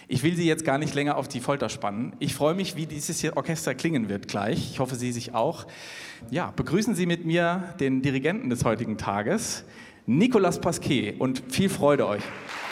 Ich will Sie jetzt gar nicht länger auf die Folter spannen. Ich freue mich, wie dieses hier Orchester klingen wird gleich. Ich hoffe, Sie sich auch. Ja, begrüßen Sie mit mir den Dirigenten des heutigen Tages, Nicolas Pasquet, und viel Freude euch.